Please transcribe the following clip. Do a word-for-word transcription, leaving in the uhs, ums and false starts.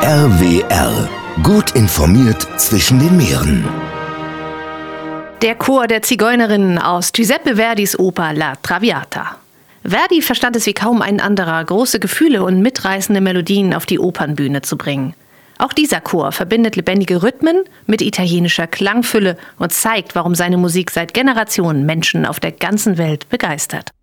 R W R. Gut informiert zwischen den Meeren. Der Chor der Zigeunerinnen aus Giuseppe Verdis Oper La Traviata. Verdi verstand es wie kaum ein anderer, große Gefühle und mitreißende Melodien auf die Opernbühne zu bringen. Auch dieser Chor verbindet lebendige Rhythmen mit italienischer Klangfülle und zeigt, warum seine Musik seit Generationen Menschen auf der ganzen Welt begeistert.